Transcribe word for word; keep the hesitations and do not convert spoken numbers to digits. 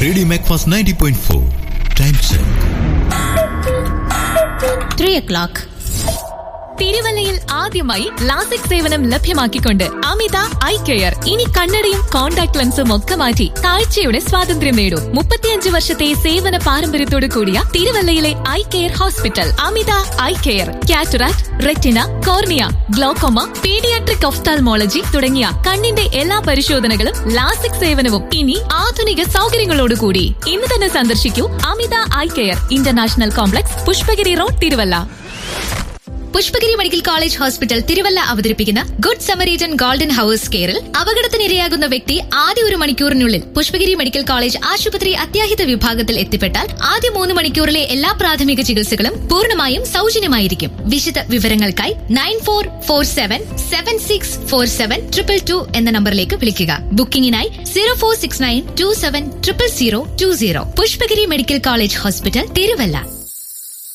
Radio Macfast ninety point four time check three O clock. തിരുവല്ലയിൽ ആദ്യമായി LASIK സേവനം ലഭ്യമാക്കിക്കൊണ്ട് അമിത eye care. ഇനി കണ്ണടയും കോൺടാക്ട് ലെൻസും ഒക്കെ മാറ്റി കാഴ്ചയുടെ സ്വാതന്ത്ര്യം നേടൂ. മുപ്പത്തിയഞ്ച് വർഷത്തെ സേവന പാരമ്പര്യത്തോടു കൂടിയ തിരുവല്ലയിലെ ഐ കെയർ ഹോസ്പിറ്റൽ അമിത eye care. Cataract, retina, cornea, glaucoma, paediatric ophthalmology തുടങ്ങിയ കണ്ണിന്റെ എല്ലാ പരിശോധനകളും ലാസിക് സേവനവും ഇനി ആധുനിക സൗകര്യങ്ങളോടുകൂടി. ഇന്ന് തന്നെ സന്ദർശിക്കൂ അമിത eye care, international complex, Pushpagiri road, Thiruvalla. Pushpagiri medical college hospital Thiruvalla അവതരിപ്പിക്കുന്ന ഗുഡ് സമരീറ്റൻ ഗോൾഡൻ ഹവേഴ്സ് കെയറിൽ അപകടത്തിനിരയാകുന്ന വ്യക്തി ആദ്യ ഒരു മണിക്കൂറിനുള്ളിൽ പുഷ്പഗിരി മെഡിക്കൽ കോളേജ് ആശുപത്രി അത്യാഹിത വിഭാഗത്തിൽ എത്തിപ്പെട്ടാൽ ആദ്യ മൂന്ന് മണിക്കൂറിലെ എല്ലാ പ്രാഥമിക ചികിത്സകളും പൂർണ്ണമായും സൗജന്യമായിരിക്കും. വിശദ വിവരങ്ങൾക്കായി nine four four seven seven six four seven triple two എന്ന നമ്പറിലേക്ക് വിളിക്കുക. ബുക്കിംഗിനായി zero four six nine to seven triple zero to zero. Pushpagiri medical college hospital Thiruvalla.